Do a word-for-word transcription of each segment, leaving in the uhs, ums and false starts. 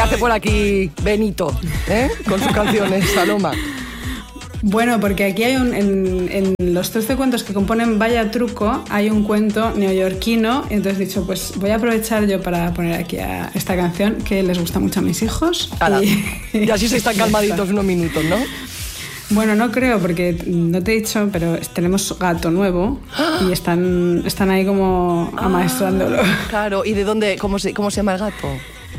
hace por aquí Benito, ¿eh? Con sus canciones, Saloma. Bueno, porque aquí hay un, en, en los trece cuentos que componen Vaya Truco, hay un cuento neoyorquino, entonces he dicho, pues voy a aprovechar yo para poner aquí a esta canción que les gusta mucho a mis hijos. Y, y así se están calmaditos unos minutos, ¿no? Bueno, no creo, porque no te he dicho, pero tenemos gato nuevo y están, están ahí como amaestrándolo. Ah, claro, ¿y de dónde, cómo se, cómo se llama el gato?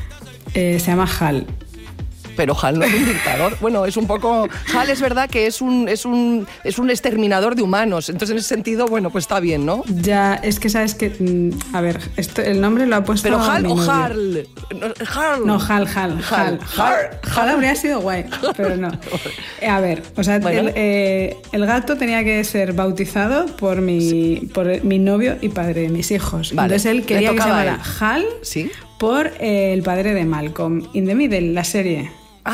Eh, se llama Hal. Pero Hal no es un dictador. Bueno, es un poco... Hal es verdad que es un, es un, es un exterminador de humanos. Entonces, en ese sentido, bueno, pues está bien, ¿no? Ya, es que sabes que... A ver, esto, el nombre lo ha puesto... ¿Pero Hal o novio. Harl? No, Harl. No, Hal, Hal, Hal. Hal, Hal habría sido guay, pero no. A ver, o sea, bueno. el, eh, el gato tenía que ser bautizado por mi, sí. por mi novio y padre de mis hijos. Vale. Entonces él quería que se llamara Hal, ¿sí?, por eh, el padre de Malcolm in the Middle, la serie.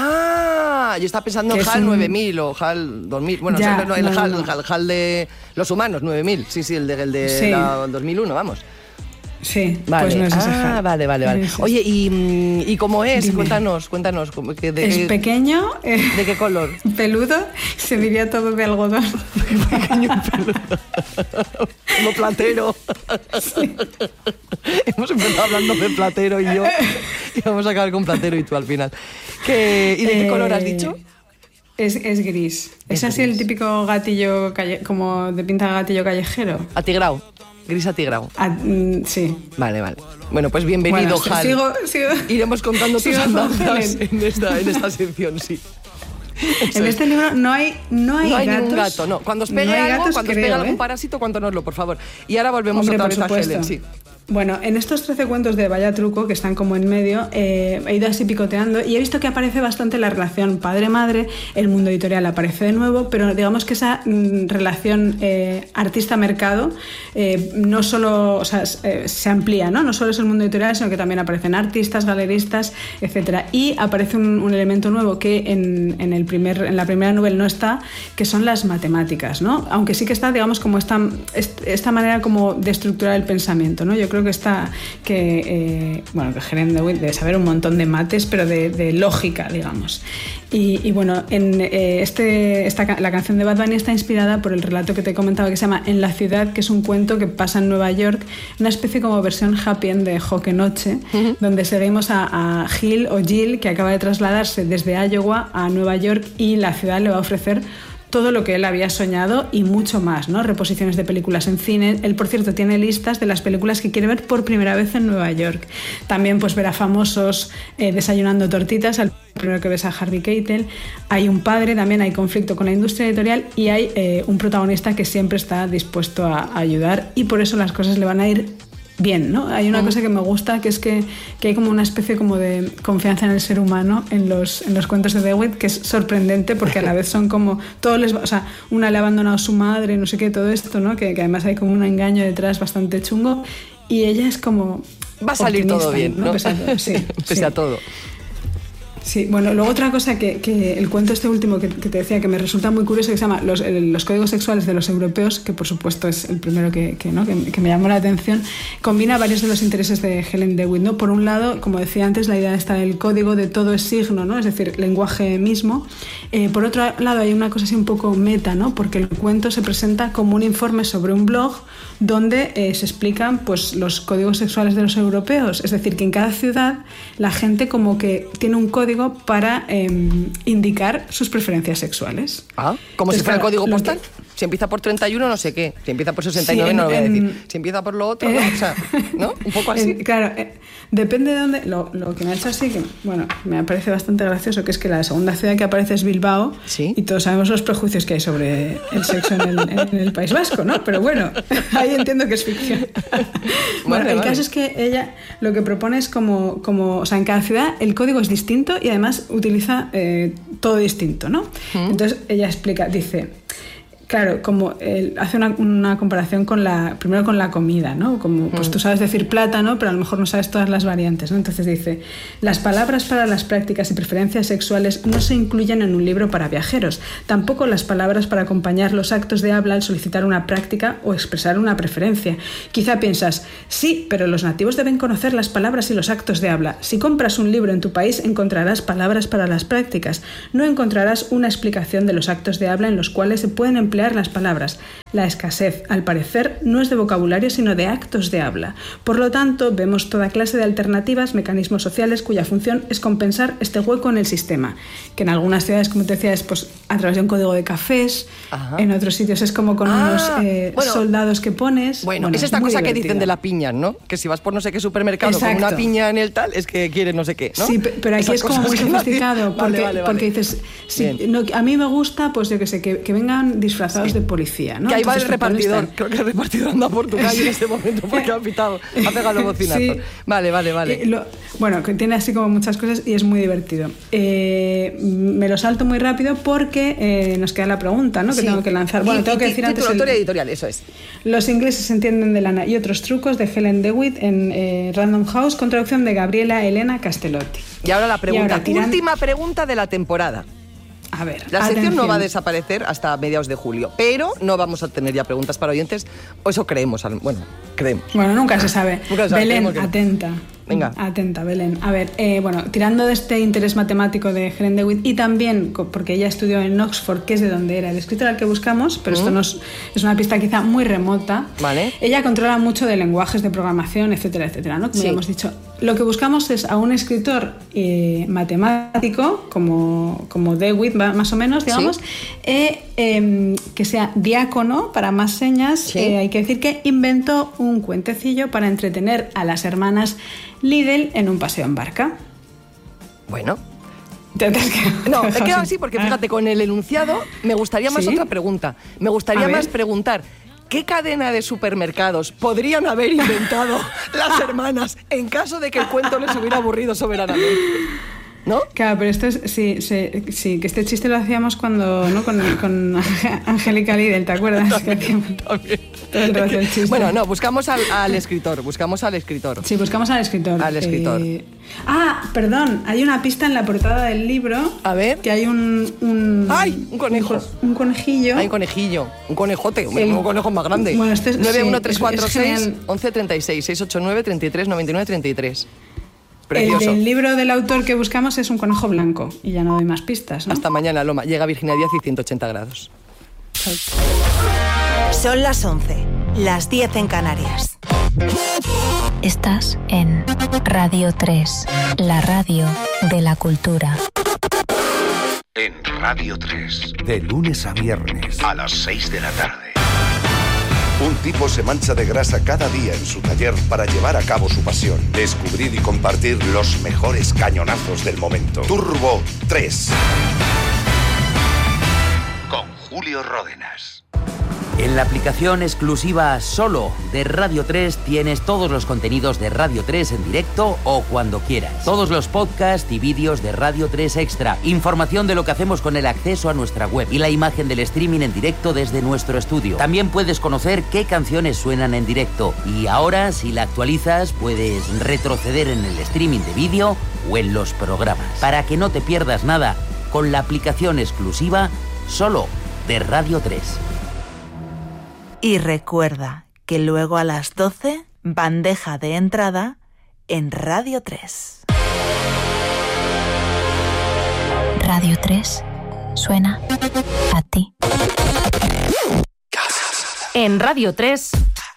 Ah, yo estaba pensando en HAL un... nueve mil o HAL dos mil. Bueno, ya, no, el, no, HAL, no. el HAL de los humanos, nueve mil. Sí, sí, el de, el de sí. la, el dos mil uno, vamos. Sí, vale. Pues no es ese ah, HAL. Vale, vale, vale. Oye, ¿y, y cómo es? Dime. Cuéntanos, cuéntanos. De, es de, pequeño. Eh, ¿De qué color? Peludo, se diría todo de algodón. Pequeño y peludo. Como Platero. Sí. Hemos empezado hablando de Platero y yo. Y vamos a acabar con Platero y tú al final. ¿Qué, ¿Y de qué eh, color has dicho? Es, es gris. Es, es así gris. El típico gatillo, calle, como de pinta gatillo callejero. Atigrao. Gris atigrao. Ah, mm, sí. Vale, vale. Bueno, pues bienvenido, bueno, Hal. Sigo, sigo, Iremos contando tus andanzas en esta, en esta sección, sí. Eso en este libro no hay no hay, no hay gatos. ningún gato, no. Cuando os pegue no algo, gatos, cuando creo, os pegue ¿eh? algún parásito, cuéntanoslo, por favor. Y ahora volvemos Hombre, otra vez supuesto. a Helen, sí. Bueno, en estos trece cuentos de Vaya Truco, que están como en medio, eh, he ido así picoteando y he visto que aparece bastante la relación padre-madre, el mundo editorial aparece de nuevo, pero digamos que esa mm, relación eh, artista-mercado eh, no solo, o sea, eh, se amplía, ¿no? No solo es el mundo editorial, sino que también aparecen artistas, galeristas, etcétera. Y aparece un, un elemento nuevo que en, en, el primer, en la primera novela no está, que son las matemáticas, ¿no? Aunque sí que está, digamos, como esta, esta manera como de estructurar el pensamiento, ¿no? Yo creo que está que eh, bueno, que Helen DeWitt debe saber un montón de mates, pero de, de lógica, digamos. Y, y bueno, en eh, este esta, la canción de Bad Bunny está inspirada por el relato que te he comentado que se llama En la ciudad, que es un cuento que pasa en Nueva York, una especie como versión happy end de Joque Noche, uh-huh. donde seguimos a, a Gil o Jill, que acaba de trasladarse desde Iowa a Nueva York y la ciudad le va a ofrecer todo lo que él había soñado y mucho más, ¿no? Reposiciones de películas en cine. Él, por cierto, tiene listas de las películas que quiere ver por primera vez en Nueva York. También pues ver a famosos eh, desayunando tortitas. Al primero que ves a Harvey Keitel. Hay un padre, también hay conflicto con la industria editorial y hay eh, un protagonista que siempre está dispuesto a, a ayudar y por eso las cosas le van a ir bien, ¿no? Hay una mm. cosa que me gusta, que es que, que hay como una especie como de confianza en el ser humano en los, en los cuentos de DeWitt, que es sorprendente porque a la vez son como todos les, o sea, una le ha abandonado a su madre, no sé qué, todo esto, ¿no? Que, que además hay como un engaño detrás bastante chungo y ella es como va a salir todo bien, ¿no? Pese a todo, sí, pese sí. a todo. Sí, bueno, luego otra cosa que, que el cuento este último que, que te decía que me resulta muy curioso, que se llama Los, el, los códigos sexuales de los europeos, que por supuesto es el primero que, que, ¿no? que, que me llamó la atención, combina varios de los intereses de Helen DeWitt, ¿no? Por un lado, como decía antes, la idea está del código de todo es signo, ¿no? Es decir, lenguaje mismo. Eh, por otro lado, hay una cosa así un poco meta, ¿no? Porque el cuento se presenta como un informe sobre un blog donde eh, se explican pues, los códigos sexuales de los europeos. Es decir, que en cada ciudad la gente como que tiene un código para eh, indicar sus preferencias sexuales. Ah, como Entonces, si fuera el código postal. Que... Si empieza por treinta y uno, no sé qué. Si empieza por sesenta y nueve, sí, en, no lo voy a decir. En, si empieza por lo otro, eh, ¿no? O sea, ¿no? Un poco así. En, claro, eh, depende de dónde. Lo, lo que me ha hecho así, que bueno, me parece bastante gracioso, que es que la segunda ciudad que aparece es Bilbao. ¿Sí? Y todos sabemos los prejuicios que hay sobre el sexo en el, en el País Vasco, ¿no? Pero bueno, ahí entiendo que es ficción. Bueno, vale, el vale. caso es que ella lo que propone es como, como. O sea, en cada ciudad el código es distinto y además utiliza eh, todo distinto, ¿no? ¿Mm? Entonces ella explica, dice. Claro, como él hace una, una comparación con la, primero con la comida, ¿no? Como, pues mm. tú sabes decir plátano, pero a lo mejor no sabes todas las variantes, ¿no? Entonces dice, las palabras para las prácticas y preferencias sexuales no se incluyen en un libro para viajeros, tampoco las palabras para acompañar los actos de habla al solicitar una práctica o expresar una preferencia. Quizá piensas, sí, pero los nativos deben conocer las palabras y los actos de habla. Si compras un libro en tu país, encontrarás palabras para las prácticas, no encontrarás una explicación de los actos de habla en los cuales se pueden emplear las palabras. La escasez, al parecer, no es de vocabulario, sino de actos de habla. Por lo tanto, vemos toda clase de alternativas, mecanismos sociales cuya función es compensar este hueco en el sistema, que en algunas ciudades, como te decía, es pues, a través de un código de cafés. Ajá. En otros sitios es como con ah, unos eh, bueno, soldados que pones. Bueno, bueno es esta es cosa divertido. Que dicen de la piña, ¿no? Que si vas por no sé qué supermercado Exacto. con una piña en el tal, es que quieres no sé qué, ¿no? Sí, pero aquí Esas es como muy sofisticado, porque, vale, vale, vale. porque dices, sí, no, a mí me gusta, pues yo que sé, que, que vengan disfrazados sí. de policía, ¿no? Que ahí va el repartidor, creo que el repartidor anda por tu calle en este momento porque ha pitado, ha pegado los bocinazos. Sí. Vale, vale, vale. Eh, lo, bueno, que tiene así como muchas cosas y es muy divertido. Eh, me lo salto muy rápido porque eh, nos queda la pregunta, ¿no? Que sí. tengo que lanzar. Bueno, y, tengo que y, decir y, antes... Título, el, editorial, eso es. Los ingleses entienden de lana y otros trucos de Helen DeWitt en eh, Random House con traducción de Gabriela Elena Castellotti. Y ahora la pregunta, ahora tiran... última pregunta de la temporada. A ver, la sección atención. no va a desaparecer hasta mediados de julio, pero no vamos a tener ya preguntas para oyentes, o eso creemos, bueno, creemos. Bueno, nunca se sabe. Nunca se sabe. Belén, que... atenta. Venga. Atenta, Belén. A ver, eh, bueno, tirando de este interés matemático de Helen DeWitt y también porque ella estudió en Oxford, que es de donde era el escritor al que buscamos, pero mm. esto no es, es una pista quizá muy remota. Vale. Ella controla mucho de lenguajes de programación, etcétera, etcétera, ¿no? Como sí. ya hemos dicho. Lo que buscamos es a un escritor eh, matemático, como, como DeWitt, más o menos, digamos, sí. eh, eh, que sea diácono, para más señas. Sí. Eh, hay que decir que inventó un cuentecillo para entretener a las hermanas Liddell en un paseo en barca. Bueno. ¿Te has quedado? No, he quedado así porque, fíjate, con el enunciado me gustaría más ¿Sí? otra pregunta. Me gustaría más preguntar... ¿Qué cadena de supermercados podrían haber inventado las hermanas en caso de que el cuento les hubiera aburrido soberanamente? ¿No? Claro, pero esto es, sí, sí, sí, que este chiste lo hacíamos cuando, ¿no? Con, con Angélica Liddell, ¿te acuerdas? También, que también. Todo el rato el chiste. Bueno, no, buscamos al, al escritor, buscamos al escritor. Sí, buscamos al escritor. Al escritor. Eh... Ah, perdón, hay una pista en la portada del libro. A ver. Que hay un... un ¡Ay! Un conejo. Un, un conejillo. Hay un conejillo, un conejote, el, un conejo más grande. Bueno, este es... nueve uno tres cuatro seis once treinta y seis, seis ocho nueve treinta y tres noventa y nueve treinta y tres. Precioso. El del libro del autor que buscamos es un conejo blanco. Y ya no doy más pistas, ¿no? Hasta mañana, Loma. Llega Virginia Díaz y ciento ochenta grados. Son las once, las diez en Canarias. Estás en Radio tres, la radio de la cultura. En Radio tres. De lunes a viernes. A las seis de la tarde. Un tipo se mancha de grasa cada día en su taller para llevar a cabo su pasión. Descubrir y compartir los mejores cañonazos del momento. Turbo tres. Con Julio Ródenas. En la aplicación exclusiva Solo de Radio tres tienes todos los contenidos de Radio tres en directo o cuando quieras. Todos los podcasts y vídeos de Radio tres Extra. Información de lo que hacemos con el acceso a nuestra web y la imagen del streaming en directo desde nuestro estudio. También puedes conocer qué canciones suenan en directo. Y ahora, si la actualizas, puedes retroceder en el streaming de vídeo o en los programas. Para que no te pierdas nada con la aplicación exclusiva Solo de Radio tres. Y recuerda que luego a las doce, bandeja de entrada en Radio tres. Radio tres suena a ti. En Radio tres...